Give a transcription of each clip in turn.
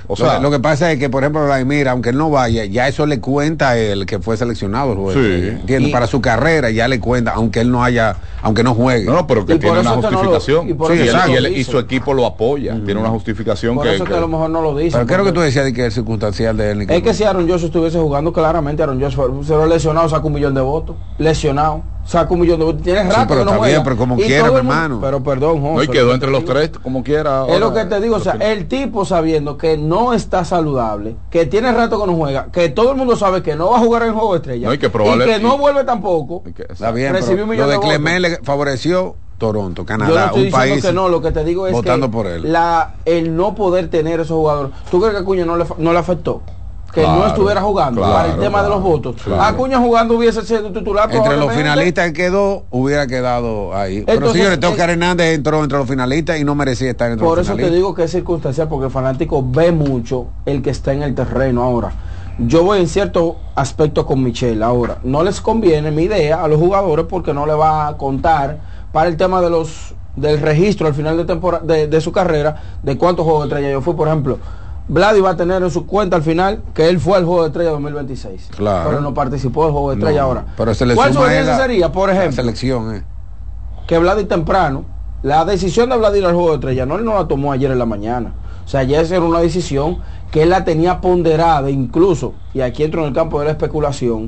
O sea, lo que pasa es que, por ejemplo, Vladimir, aunque él no vaya, ya eso le cuenta a él que fue seleccionado el juego de estrella, ¿entiendes? Para su carrera ya le cuenta, aunque él no juegue. No, pero que tiene una justificación. Y su equipo lo apoya. Tiene una justificación por eso que a lo mejor no lo dice. Pero ¿qué es lo que tú decías de que es circunstancial de él? Es que si Aaron Josh estuviese jugando, claramente Aaron Josh se lo lesionado, saca 1 millón de votos. Lesionado, saca 1 millón de votos. Tiene rato pero que no está juega. Bien, pero como quiera, mi hermano. Pero perdón, José. No, y quedó entre los 3, como quiera. Ahora, es lo que te digo, o sea, el tipo sabiendo que no está saludable, que tiene rato que no juega, que todo el mundo sabe que no va a jugar en el juego de estrella, y que no vuelve tampoco. Está bien, recibió 1 millón de votos. Lo de Clement le favoreció Toronto, Canadá, yo no estoy un país que no, lo que te digo es votando que por él. El no poder tener esos jugadores. ¿Tú crees que Acuña no le afectó? Que no estuviera jugando para el tema de los votos. Acuña jugando hubiese sido titular. Entre los finalistas que quedó, hubiera quedado ahí. Entonces, pero señores, Oscar Hernández entró entre los finalistas y no merecía estar entre los finalistas. Por eso te digo que es circunstancial, porque el fanático ve mucho el que está en el terreno ahora. Yo voy en cierto aspecto con Michelle ahora. No les conviene mi idea a los jugadores porque no le va a contar para el tema del registro al final de temporada de su carrera, de cuántos juegos de estrella yo fui. Por ejemplo, Vladi va a tener en su cuenta al final que él fue al juego de estrella 2026. Claro. Pero no participó del juego de estrella ahora. Pero ¿cuál sugerencia sería, por ejemplo? Selección, que Vladi temprano, la decisión de Vladi ir al juego de estrella, él no la tomó ayer en la mañana. O sea, ya esa era una decisión que él la tenía ponderada incluso, y aquí entro en el campo de la especulación.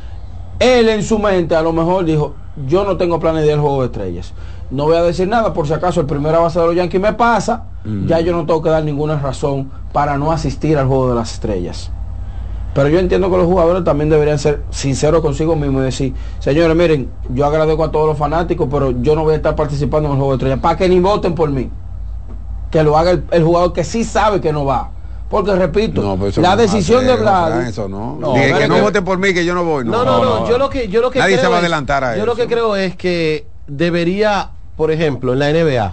Él en su mente a lo mejor dijo, yo no tengo planes de ir al juego de estrellas. No voy a decir nada por si acaso el primera base de los Yankees me pasa, ya yo no tengo que dar ninguna razón para no asistir al juego de las estrellas. Pero yo entiendo que los jugadores también deberían ser sinceros consigo mismos y decir, señores, miren, yo agradezco a todos los fanáticos, pero yo no voy a estar participando en el juego de estrellas, para que ni voten por mí. Que lo haga el jugador que sí sabe que no va. Porque repito, la decisión de Vladi, que no voten por mí, que yo no voy. No, yo lo que nadie se va a adelantar a eso. Yo lo que creo es que debería, por ejemplo, en la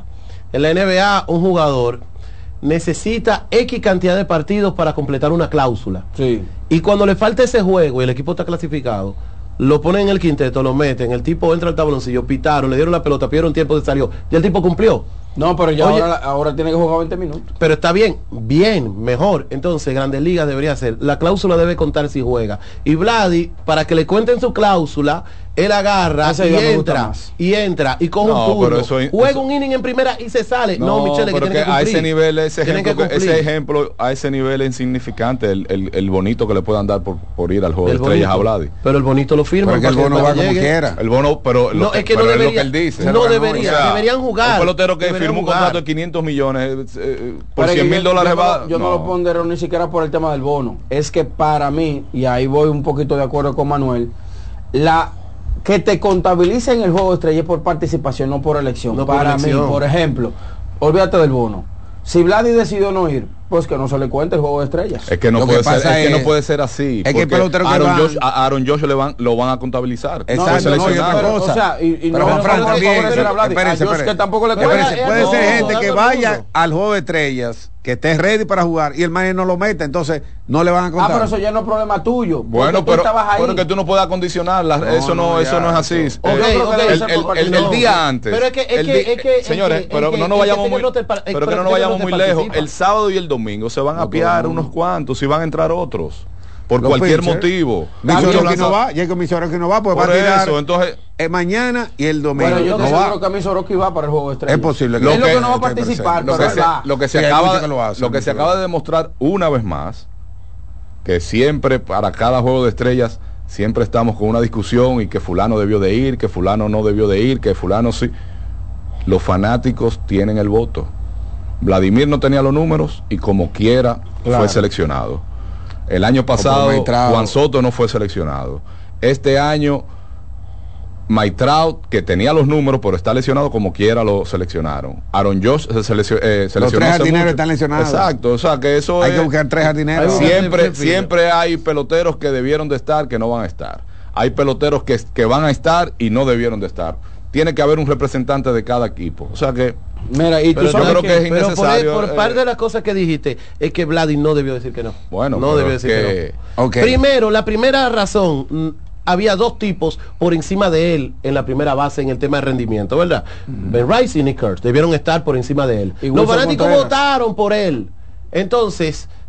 NBA un jugador necesita X cantidad de partidos para completar una cláusula. Sí. Y cuando le falta ese juego y el equipo está clasificado, lo ponen en el quinteto, lo meten, el tipo entra al tabloncillo, pitaron, le dieron la pelota, pidieron tiempo de salió, y el tipo cumplió. No, pero ya ahora tiene que jugar 20 minutos. Pero está bien, mejor. Entonces, Grandes Ligas debería ser, la cláusula debe contar si juega. Y Vladi, para que le cuenten su cláusula, él agarra y entra y coge un turno, juega un inning en primera y se sale. No, Michelle, pero que a ese nivel, ese ejemplo a ese nivel es insignificante el bonito que le puedan dar por ir al juego de estrellas a Vladi. Pero el bonito lo firma. Porque el bono va como quiera. El bono, pero no, es que no debería, es lo que él dice. No debería, deberían jugar. Un pelotero que firmó un contrato de 500 millones por $100,000 va. Yo no lo pondero ni siquiera por el tema del bono. Es que para mí, y ahí voy un poquito de acuerdo con Manuel, que te contabilicen el juego de estrellas por participación, no por elección. No para por mí, por ejemplo, olvídate del bono. Si Vladi decidió no ir, pues que no se le cuente el juego de estrellas. Es que no puede ser así. Es que el pelotero que a Aaron Josh lo van a contabilizar. Exacto, que tampoco le puede ser gente que vaya al juego de estrellas, que esté ready para jugar y el manager no lo meta, entonces no le van a contar. Pero eso ya no es problema tuyo. Bueno, pero que tú no puedes acondicionarla, eso no es así. El día antes. Pero es que señores, pero que no nos vayamos muy lejos. El sábado y el domingo se van a apiar unos cuantos y van a entrar otros. Por cualquier motivo. Jacob Misoroki no va, pues va a tirar eso, entonces mañana y el domingo. Bueno, yo creo que Misoroki va para el juego de estrellas. Es posible que lo que no va a participar, lo que se acaba de demostrar una vez más, que siempre para cada juego de estrellas siempre estamos con una discusión y que fulano debió de ir, que fulano no debió de ir, que fulano sí. Los fanáticos tienen el voto. Vladimir no tenía los números y como quiera fue seleccionado. El año pasado Juan Soto no fue seleccionado. Este año Maitrao, que tenía los números pero está lesionado, como quiera lo seleccionaron. Aaron Josh se seleccionó. Los 3 jardineros están lesionados. Exacto, o sea que eso hay que buscar 3 jardineros. Siempre hay peloteros que debieron de estar, que no van a estar. Hay peloteros que van a estar y no debieron de estar. Tiene que haber un representante de cada equipo. O sea que mira, y tú yo creo que es innecesario. Por parte de las cosas que dijiste, es que Vladi no debió decir que no. Bueno, no debió decir que no. Okay. Primero, la primera razón, había 2 tipos por encima de él en la primera base en el tema de rendimiento, ¿verdad? Ben Rice y Nick Kurtz debieron estar por encima de él. Los fanáticos votaron por él. Entonces,